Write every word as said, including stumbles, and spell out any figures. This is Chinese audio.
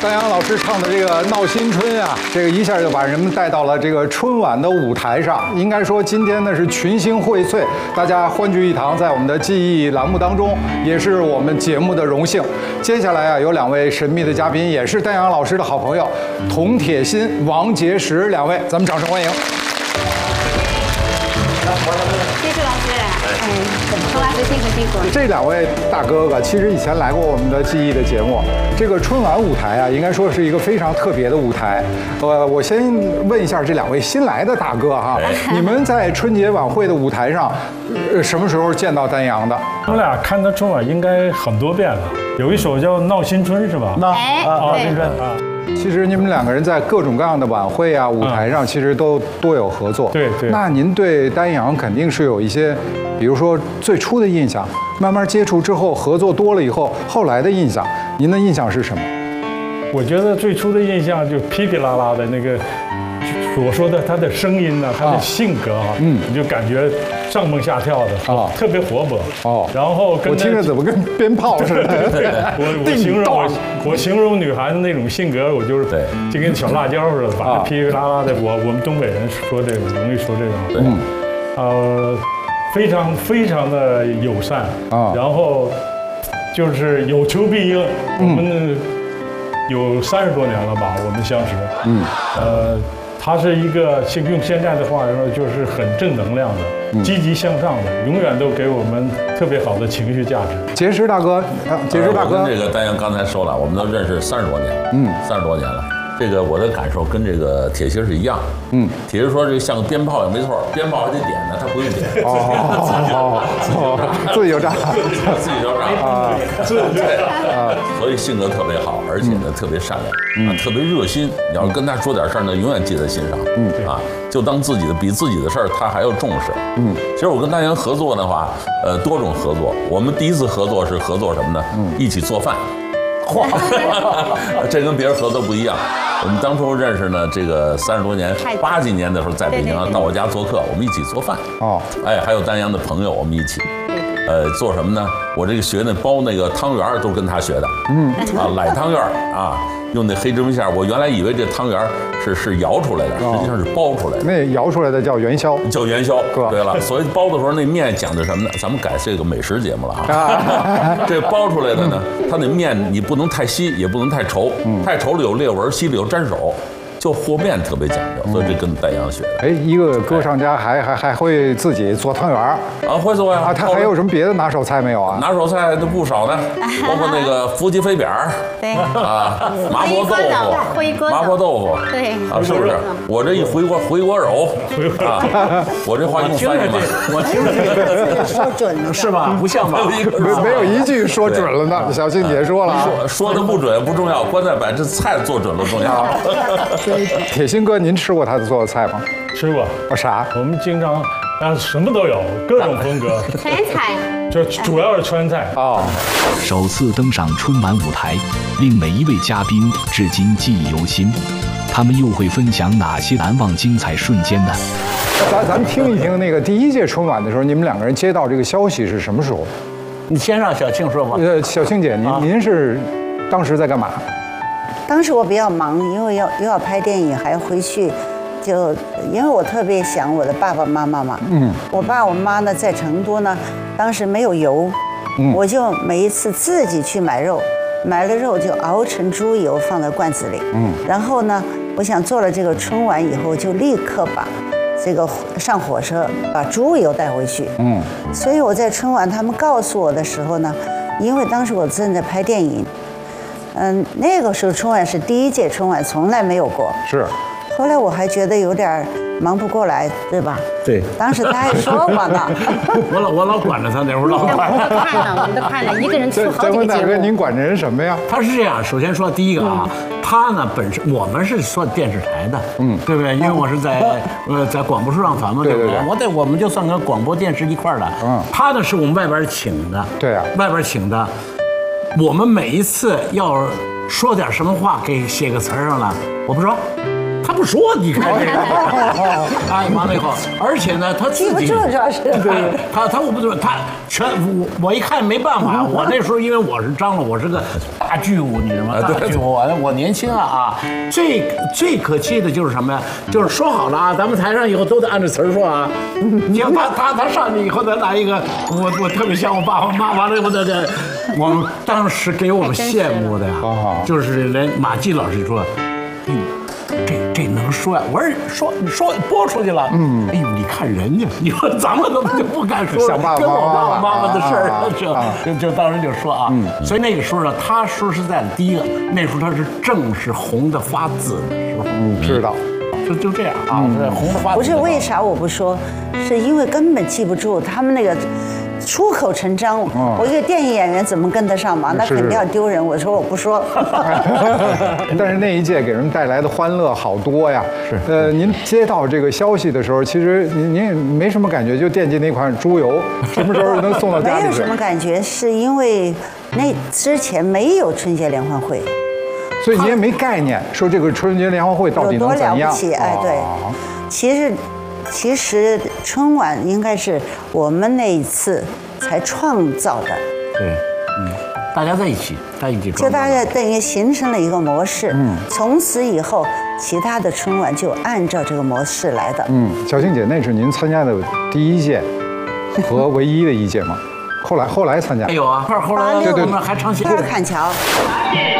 丹阳老师唱的这个《闹新春》啊，这个一下就把人们带到了这个春晚的舞台上。应该说，今天呢是群星荟萃，大家欢聚一堂，在我们的记忆栏目当中，也是我们节目的荣幸。接下来啊，有两位神秘的嘉宾，也是丹阳老师的好朋友，童铁心、王杰石两位，咱们掌声欢迎。 谢谢老师，哎，童老师辛苦辛苦。 这两位大哥哥其实以前来过我们的记忆的节目。这个春晚舞台啊，应该说是一个非常特别的舞台。呃，我先问一下这两位新来的大哥哈，你们在春节晚会的舞台上，呃，什么时候见到丹阳的？ 我俩看他春晚应该很多遍了，有一首叫《闹新春》是吧？ 闹啊， 闹新春啊。 其实你们两个人在各种各样的晚会啊、舞台上，其实都多有合作。 对对。 那您对丹阳肯定是有一些，比如说最初的印象，慢慢接触之后，合作多了以后，后来的印象，您的印象是什么？ 我觉得最初的印象就噼噼啦啦的那个，我说的他的声音呢，他的性格啊，嗯，你就感觉上蹦下跳的啊，特别活泼哦。然后跟我听着怎么跟鞭炮似的？ 我我形容我我形容女孩子那种性格，我就是就跟小辣椒似的，反正噼噼啦啦的。我我们东北人说这个容易说这种，嗯，呃，非常非常的友善啊，然后就是有求必应。我们有三十多年了吧，我们相识，嗯，呃。他是一个用现在的话来说，就是很正能量的、积极向上的，永远都给我们特别好的情绪价值。 杰石大哥，杰石大哥， 跟这个丹阳刚才说了，我们都认识三十多年，嗯，三十多年了。这个我的感受跟这个铁心是一样，嗯，铁心说这像个鞭炮也没错，鞭炮还得点呢，他不用点， 哦，自己就炸， 自己就炸啊，对啊，所以性格特别好，而且呢特别善良，啊，特别热心。你要是跟他说点事儿呢，永远记在心上，嗯啊，就当自己的比自己的事儿他还要重视，嗯。其实我跟丹阳合作的话，呃，多种合作。我们第一次合作是合作什么呢？嗯，一起做饭。嚯，这跟别人合作不一样。我们当初认识呢，这个三十多年，八几年的时候在北京到我家做客，我们一起做饭。哦，哎，还有丹阳的朋友，我们一起，呃，做什么呢？我这个学那包那个汤圆都是跟他学的。嗯，啊，奶汤圆啊，用那黑芝麻馅。我原来以为这汤圆是是摇出来的，实际上是包出来的。 那摇出来的叫元宵， 叫元宵。对了，所以包的时候那面讲的什么呢？咱们改这个美食节目了啊。这包出来的呢，它那面你不能太稀，也不能太稠，太稠了有裂纹，稀了有粘手。就和面特别讲究，所以这跟丹阳学的。 哎，一个歌唱家还还还会自己做汤圆啊？ 会做呀。 啊，他还有什么别的拿手菜没有啊？ 拿手菜都不少呢，包括那个伏击飞扁儿， 对啊，麻婆豆腐， 回锅麻婆豆腐， 对啊，是不是？我这一回锅回锅肉啊，我这话用翻译吗？ 我听着这个说准了是吧？不像吧？ 没没有一句说准了呢。小庆姐说了啊， 说的不准不重要，关键把这菜做准了重要。 铁心哥，您吃过他做的菜吗？ 吃过。 啊，啥？ 我们经常啊，什么都有，各种风格。 川菜。 就主要是川菜啊。 首次登上春晚舞台，令每一位嘉宾至今记忆犹新。他们又会分享哪些难忘精彩瞬间呢？ 咱咱们听一听那个第一届春晚的时候，你们两个人接到这个消息是什么时候？ 你先让小庆说吧。 呃，小庆姐，您、啊、您是当时在干嘛？ 当时我比较忙，因为要又要拍电影，还要回去，就因为我特别想我的爸爸妈妈嘛。嗯。我爸我妈呢在成都呢，当时没有油，嗯，我就每一次自己去买肉，买了肉就熬成猪油放在罐子里，嗯，然后呢，我想做了这个春晚以后，就立刻把这个上火车把猪油带回去，嗯，所以我在春晚他们告诉我的时候呢，因为当时我正在拍电影。嗯，那个时候春晚是第一届春晚，从来没有过。 是。 后来我还觉得有点忙不过来，对吧？ 对。 当时他还说我呢。 我老我老管着他，那会儿老管。 我们都看了，我们都看了，一个人出好几个节目。 大哥，您管着人什么呀？ 他是这样，首先说第一个啊，他呢本身我们是算电视台的，嗯，对不对？因为我是在呃在广播处上传嘛，对不对？我得我们就算跟广播电视一块儿的。嗯。他呢是我们外边请的。 对啊。 外边请的。我们每一次要说点什么话，给写个词儿上了，我不说，他不说，你看这个，哎，完了以后，而且呢，他自己记不住主要是， 对，他他我不说，他全我我一看没办法，我那时候因为我是张罗，我是个大巨物，你知道吗？大巨物，我我年轻啊啊，最最可气的就是什么呀？就是说好了啊，咱们台上以后都得按照词儿说啊。你看他他他上去以后再来一个，我我特别像我爸我妈，完了以后这这，我们当时给我们羡慕的呀，就是连马季老师就说，哎呦。这这能说呀？我说说你说播出去了，嗯，哎呦，你看人家，你说咱们怎么就不敢说了？跟我爸爸妈妈的事儿，就就当时就说啊，所以那个时候呢，他说实在的，第一个那时候他是正是红的发紫的时候， 嗯，知道， 就就这样啊，红的发紫。 不是为啥我不说，是因为根本记不住他们那个。出口成章，我一个电影演员怎么跟得上嘛？那肯定要丢人。我说我不说。 但是那一届给人带来的欢乐好多呀。是。呃，您接到这个消息的时候，其实您您也没什么感觉，就惦记那款猪油，什么时候能送到家里去？ 没有什么感觉，是因为那之前没有春节联欢会， 所以你也没概念，说这个春节联欢会到底能怎样？ 有多了不起？哎，对，其实。其实春晚应该是我们那一次才创造的， 对，嗯，大家在一起，在一起创造， 就大家等于形成了一个模式，嗯，从此以后，其他的春晚就按照这个模式来的。 嗯，小庆姐，那是您参加的第一届和唯一的一届吗？后来后来参加？ 有啊，后来我们还唱戏， 二坎桥。